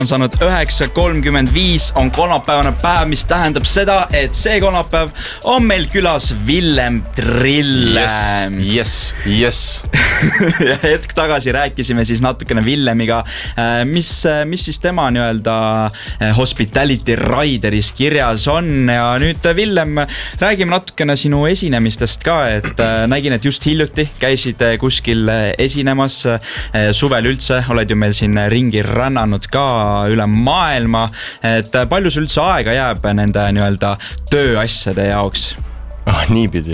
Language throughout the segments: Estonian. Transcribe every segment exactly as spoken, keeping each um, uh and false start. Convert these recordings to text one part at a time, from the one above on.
on saanud üheksa kolmkümmend viis, on kolmapäevane päev, mis tähendab seda, et see kolmapäev on meil külas Villem Trill. Yes, yes, yes. Ja hetk tagasi rääkisime siis natukene Villemiga, mis, mis siis tema nii-öelda Hospitality Rideris kirjas on. Ja nüüd Villem, räägime natukene sinu esinemistest ka, et nägin, et just hiljuti käisid kuskil esinemas. Suvel üldse oled ju meil siin ringi rännanud ka üle maailma, et palju sul üldse aega jääb nende nii-öelda tööasjade jaoks? Ah, niipidi.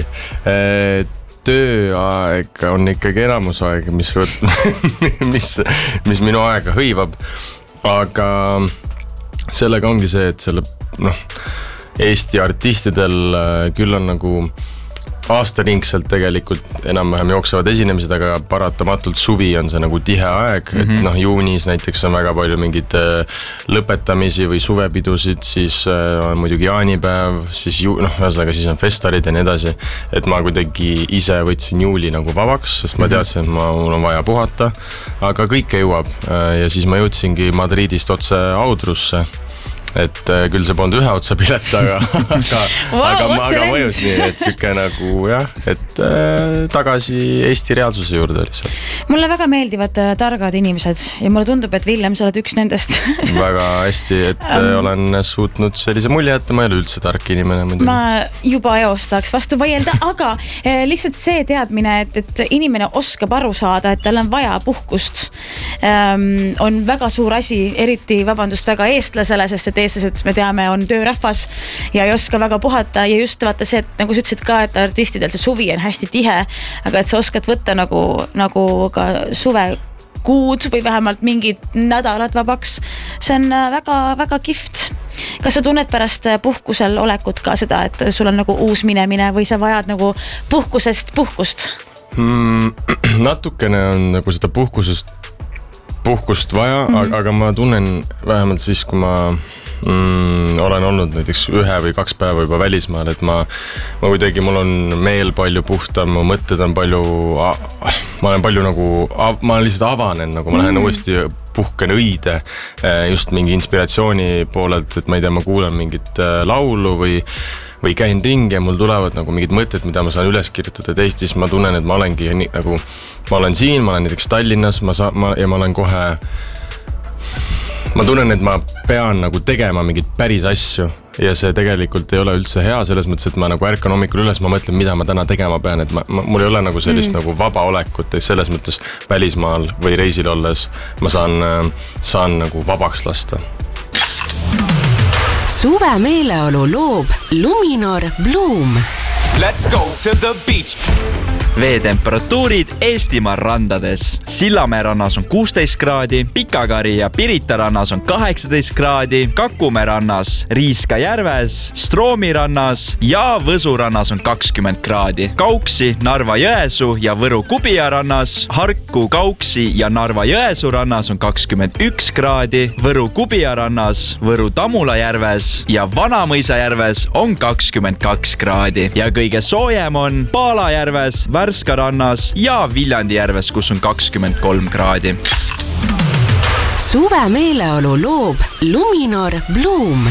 Tööaeg on ikkagi enamusaeg, mis, mis, mis minu aega hõivab, aga sellega ongi see, et selle noh, Eesti artistidel küll on nagu aastaringselt tegelikult enam-vähem jooksevad esinemised, aga paratamatult suvi on see nagu tihe aeg, mm-hmm. et noh, juunis näiteks on väga palju mingid lõpetamisi või suvepidusid, siis on muidugi jaanipäev, siis ju, noh, ühesõnaga siis on festarid ja nii edasi, et ma kuidagi ise võtsin juuli nagu vabaks, sest ma teadsin, et ma, mul on vaja puhata, aga kõike jõuab ja siis ma jõudsingi Madridist otse Audrusse. Et küll see polnud ühe otsa pilet, aga, aga, wow, aga ma aga mõjus nii, et süke nagu jah, et äh, tagasi Eesti reaalsuse juurde lihtsalt. Mulle väga meeldivad äh, targad inimesed ja mulle tundub, et Villem, sa oled üks nendest. Väga hästi, et um, olen suutnud sellise mulje, et ma ei ole üldse tark inimene. Muidugi. Ma juba eos tahaks vastu vaielda, aga äh, lihtsalt see teadmine, et, et inimene oskab aru saada, et tal on vaja puhkust, ähm, on väga suur asi, eriti vabandust väga eestlasele, sest et eestlased, me teame, on töörahvas ja ei oska väga puhata ja just vaata see, et nagu sa ütlesid ka, et artistidel see suvi on hästi tihe, aga et sa oskad võtta nagu, nagu ka suve kuud või vähemalt mingid nädalad vabaks. See on väga, väga kift. Kas sa tunned pärast puhkusel olekut ka seda, et sul on nagu uus minemine või sa vajad nagu puhkusest puhkust? Hmm, natukene on nagu seda puhkusest puhkust vaja, mm-hmm. aga ma tunnen vähemalt siis, kui ma mm, olen olnud näiteks ühe või kaks päeva juba välismaal, et ma, ma kuidagi, mul on meel palju puhtam, mu mõtted on palju, ma olen palju nagu, ma lihtsalt avanen, nagu ma lähen mm-hmm. uuesti puhken õide just mingi inspiratsiooni poolelt, et ma ei tea, ma kuulen mingit laulu või või käin ringi ja mul tulevad nagu mingid mõtted, mida ma saan üles kirjutada teist, siis ma tunnen, et ma olengi nii, nagu, ma olen siin, ma olen näiteks Tallinnas ma saan, ma, ja ma olen kohe, ma tunnen, et ma pean nagu tegema mingit päris asju ja see tegelikult ei ole üldse hea selles mõttes, et ma nagu ärkan hommikul üles, ma mõtlen, mida ma täna tegema pean, et ma, ma, mul ei ole nagu sellist mm. nagu vaba olekut, et selles mõttes välismaal või reisil olles ma saan, saan nagu vabaks lasta. Suve meeleolu loob Luminor Bloom. Let's go to the beach. Veetemperatuurid Eestimaa randades. Sillamäe rannas on kuusteist kraadi, Pikakari ja Pirita rannas on kaheksateist kraadi, Kakumäe rannas, Riiska järves, Stroomi rannas ja Võsu rannas on kakskümmend kraadi. Kauksi, Narva-Jõesuu ja Võru-Kubija rannas, Harku, Kauksi ja Narva-Jõesuu rannas on kakskümmend üks kraadi, Võru-Kubija rannas, Võru-Tamula järves ja Vanamõisa järves on kakskümmend kaks kraadi. Ja kõige soojem on Paala järves, Värska rannas ja Viljandi järves, kus on kakskümmend kolm kraadi. Suve meeleolu loob Luminor Bloom.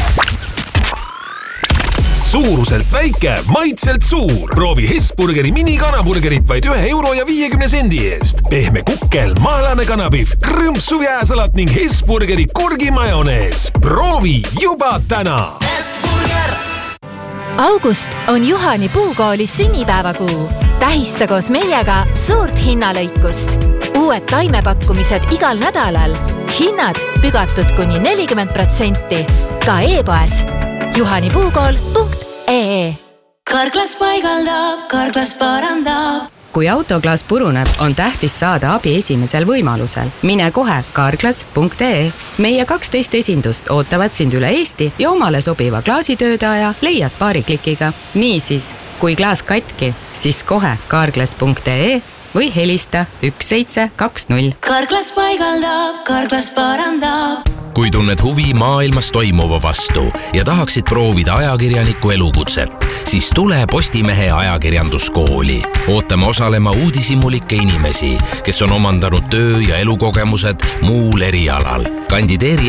Suuruselt väike, maitselt suur. Proovi Hesburgeri mini-kanaburgerit vaid ühe euro ja viiekümne sendi eest. Pehme kukkel, maalane kanapihv, krõmpsuv jääsalat ning Hesburgeri kurgimajonees. Proovi juba täna! Hesburger! August on Juhani puukoolis sünnipäevakuu. Tähista koos meiega suurt hinnalõikust. Uued taimepakkumised igal nädalal. Hinnad pügatud kuni nelikümmend protsenti. Ka e-poes juhanipuukool punkt ee. Karklas paigaldab, Karklas parandab. Kui autoklaas puruneb, on tähtis saada abi esimesel võimalusel. Mine kohe karklas punkt ee. Meie kaksteist esindust ootavad sind üle Eesti ja omale sobiva klaasitöödaja leiad paari klikiga. Niisiis, kui klaas katki, siis kohe karklas punkt ee või helista üks seitse kaks null. Karklas paigaldab, Karklas parandab. kui tunned huvi maailmas toimuva vastu ja tahaksid proovida ajakirjaniku elukutset, siis tule Postimehe ajakirjanduskooli. Ootame osalema uudishimulikke inimesi, kes on omandanud töö- ja elukogemused muul erialal. Kandideeri